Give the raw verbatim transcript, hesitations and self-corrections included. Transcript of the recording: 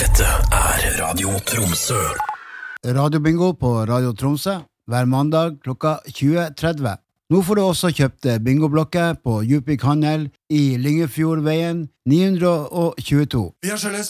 Dette er Radio Tromsø. Radiobingo på Radio Tromsø hver mandag klokka tjue tretti. Nå får du også kjøpt bingoblokker på Djupvik Handel i Lyngefjordveien ni hundre tjueto. Vi har